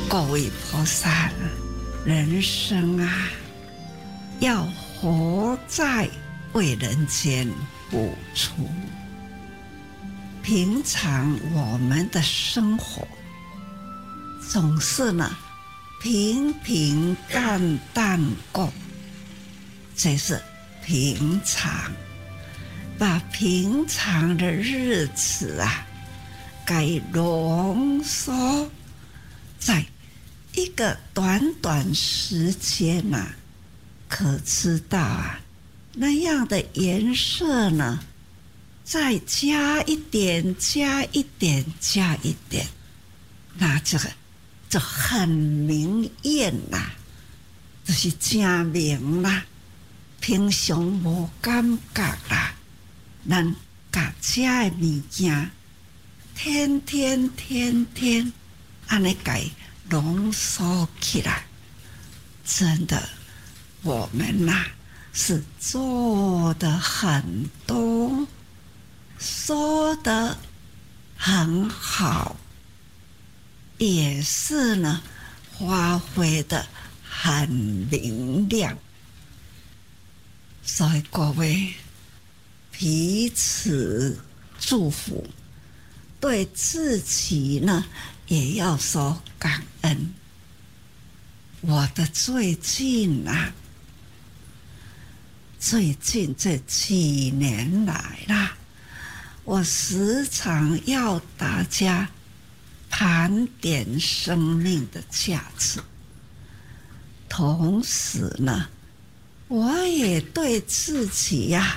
各位菩萨，人生啊，要活在为人间付出。平常我们的生活总是呢平平淡淡过，这是平常。把平常的日子啊，该浓缩在一个短短时间啊，可知道啊，那样的颜色呢，再加一点，加一点，加一点，那这个就很明艳啦，就是真明啦。平常无感觉啦，咱甲这的物件，天天安尼甲浓缩起来，真的，我们呐是做得很多，说得很好，也是呢发挥得很明亮。所以各位彼此祝福，对自己呢也要说感恩。我的最近啊，最近这几年来啦，我时常要大家盘点生命的价值，同时呢，我也对自己呀